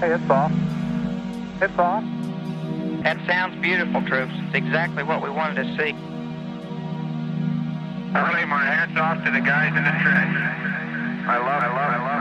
Hey, it's off. It's off. That sounds beautiful, troops. It's exactly what we wanted to see. Early, my hats off to the guys in the trench. I love